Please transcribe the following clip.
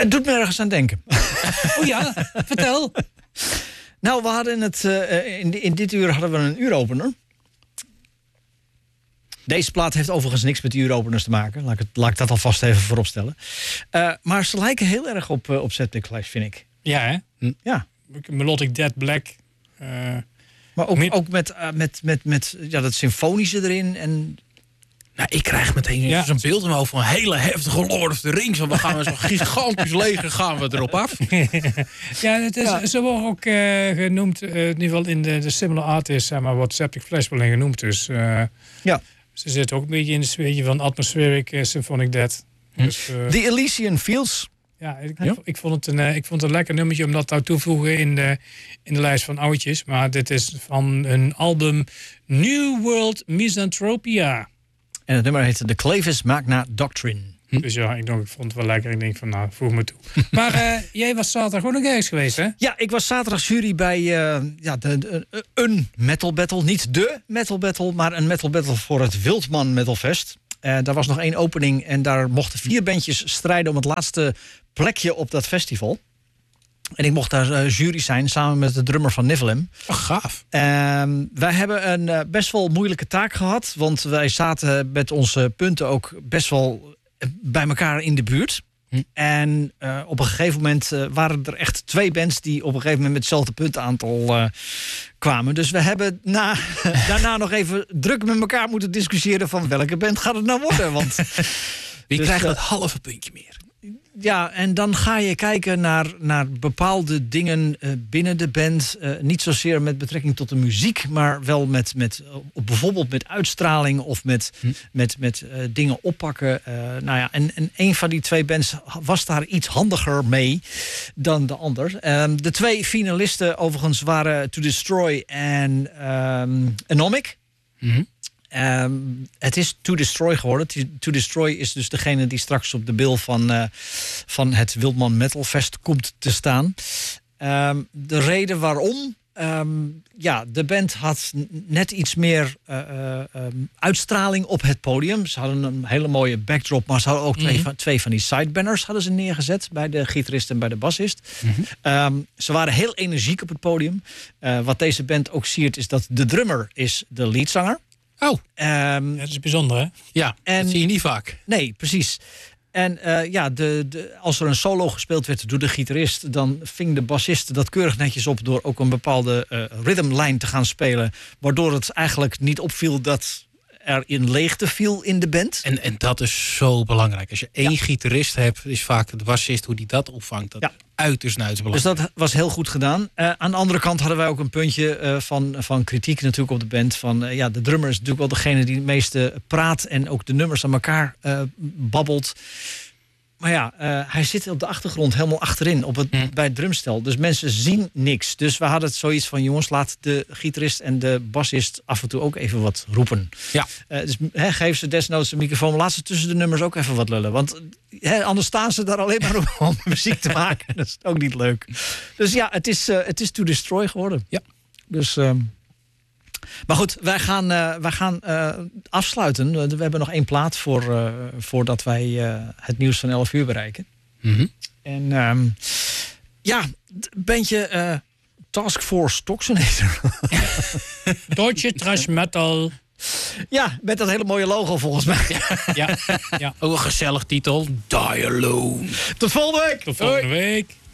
Het doet me ergens aan denken. Oh ja, vertel. Nou, we hadden in dit uur hadden we een uuropener. Deze plaat heeft overigens niks met uuropeners te maken. Laat ik dat alvast even vooropstellen. Maar ze lijken heel erg op Septic Clash, vind ik. Ja, hè? Ja. Melodic Dead Black. Maar ook met dat symfonische erin. En Nou, ik krijg meteen zo'n beeld in mijn hoofd van een hele heftige Lord of the Rings. Want we gaan met zo'n gigantisch leger gaan we erop af. Ja, het is, ze worden ook genoemd, in ieder geval in de similar artist, zeg maar, wat Septic Flesh wel in genoemd is. ja. Ze zitten ook een beetje in het sfeertje van Atmospheric Symphonic Death. Dus, The Elysian Fields. Ja, ik vond het een lekker nummertje om dat toe te voegen in de lijst van oudjes. Maar dit is van een album New World Misanthropia. En het nummer heet The Clavis Magna Doctrine. Dus ja, ik vond het wel lekker. Ik denk van, nou, voeg me toe. Maar jij was zaterdag gewoon nog ergens geweest, hè? Ja, ik was zaterdag jury bij een metal battle. Niet de metal battle, maar een metal battle voor het Wildman Metal Fest. Daar was nog 1 opening en daar mochten 4 bandjes strijden om het laatste plekje op dat festival. En ik mocht daar jury zijn samen met de drummer van Niflheim. Oh, gaaf. Wij hebben een best wel moeilijke taak gehad. Want wij zaten met onze punten ook best wel bij elkaar in de buurt. En op een gegeven moment waren er echt 2 bands die op een gegeven moment met hetzelfde puntenaantal kwamen. Dus we hebben daarna nog even druk met elkaar moeten discussiëren van welke band gaat het nou worden. Want Wie krijgt dat halve puntje meer? Ja, en dan ga je kijken naar bepaalde dingen binnen de band. Niet zozeer met betrekking tot de muziek, maar wel bijvoorbeeld met uitstraling of met dingen oppakken. En een van die 2 bands was daar iets handiger mee dan de ander. De 2 finalisten overigens waren To Destroy en Anomic. Mm-hmm. Het is To Destroy geworden. To Destroy is dus degene die straks op de bil van het Wildman Metal Fest komt te staan. De reden waarom? De band had net iets meer uitstraling op het podium. Ze hadden een hele mooie backdrop, maar ze hadden ook 2 van die sidebanners hadden ze neergezet bij de gitarist en bij de bassist. Mm-hmm. Ze waren heel energiek op het podium. Wat deze band ook siert is dat de drummer is de leadzanger. Oh, dat is bijzonder, hè? Ja, dat zie je niet vaak. Nee, precies. En als er een solo gespeeld werd door de gitarist, dan ving de bassist dat keurig netjes op door ook een bepaalde rhythmlijn te gaan spelen, waardoor het eigenlijk niet opviel dat er in leegte viel in de band. En dat is zo belangrijk. Als je 1 gitarist hebt, is vaak de bassist hoe die dat opvangt. Dat uiterst belangrijk. Dus dat was heel goed gedaan. Aan de andere kant hadden wij ook een puntje van kritiek natuurlijk op de band. De drummer is natuurlijk wel degene die het meeste praat en ook de nummers aan elkaar babbelt. Maar hij zit op de achtergrond helemaal achterin bij het drumstel. Dus mensen zien niks. Dus we hadden het zoiets van, jongens, laat de gitarist en de bassist af en toe ook even wat roepen. Ja. Dus geef ze desnoods een microfoon, maar laat ze tussen de nummers ook even wat lullen. Want anders staan ze daar alleen maar om muziek te maken. Dat is ook niet leuk. Dus ja, het is To Destroy geworden. Ja. Dus maar goed, wij gaan afsluiten. We hebben nog 1 plaat voordat wij het nieuws van 11 uur bereiken. Mm-hmm. En bandje Task Force Toxinator. Deutsche Thrash Metal. Ja, met dat hele mooie logo volgens mij. Ja. Ook een gezellig titel. Die Alone. Tot volgende week. Tot volgende week.